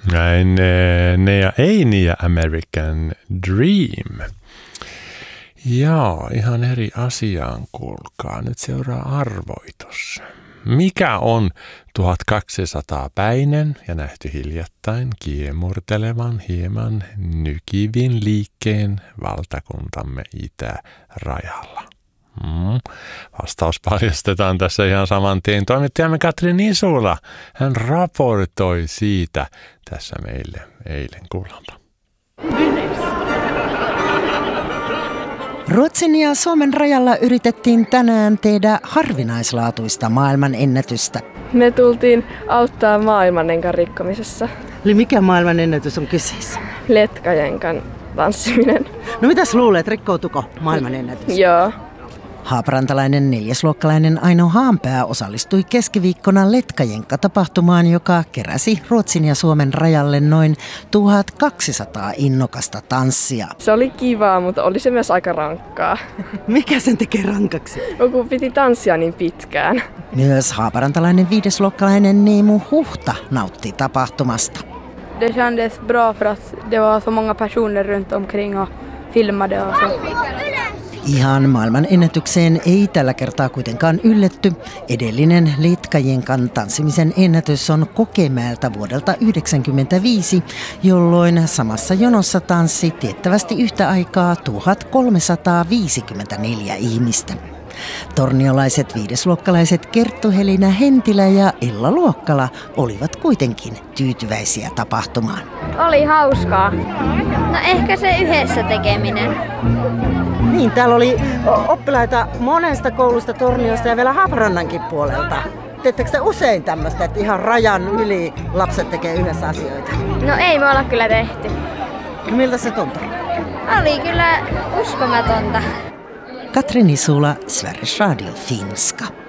Näin Nea Eini ja American Dream. Joo, ihan eri asiaan kuulkaa. Nyt seuraa arvoitus. Mikä on 1200-päinen ja nähty hiljattain kiemurtelevan hieman nykivin liikkeen valtakuntamme itärajalla? Vastaus paljastetaan tässä ihan saman tien. Toimittajamme Katri Nisula, hän raportoi siitä tässä meille eilen kuulalta. Ruotsin ja Suomen rajalla yritettiin tänään tehdä harvinaislaatuista maailmanennätystä. Me tultiin auttaa maailmanenkan rikkomisessa. Eli mikä maailmanennätys on kyseessä? Letkajenkan tanssiminen. No mitäs luulet, rikkoutuko maailmanennätys? Joo. Haaparantalainen neljäsluokkalainen Aino Haanpää osallistui keskiviikkona Letkajenkka-tapahtumaan, joka keräsi Ruotsin ja Suomen rajalle noin 1200 innokasta tanssia. Se oli kivaa, mutta oli se myös aika rankkaa. Mikä sen tekee rankaksi? Kun piti tanssia niin pitkään. Myös haaparantalainen viidesluokkalainen Neemu Huhta nautti tapahtumasta. Det kändes bra för att det var så många personer runt omkring och filmade och så. Ihan maailman ennätykseen ei tällä kertaa kuitenkaan ylletty. Edellinen Letkajenkan tanssimisen ennätys on Kokemäeltä vuodelta 1995, jolloin samassa jonossa tanssi tiettävästi yhtä aikaa 1354 ihmistä. Torniolaiset viidesluokkalaiset Kerttu Helinä Hentilä ja Ella Luokkala olivat kuitenkin tyytyväisiä tapahtumaan. Oli hauskaa. No ehkä se yhdessä tekeminen. Niin, täällä oli oppilaita monesta koulusta Torniosta ja vielä Haaparannankin puolelta. Teettekö te usein tämmöistä, että ihan rajan yli lapset tekee yhdessä asioita? No ei me olla kyllä tehty. No, miltä se tuntuu? Oli kyllä uskomatonta. Katri Nisula, Sveriges Radio Finska.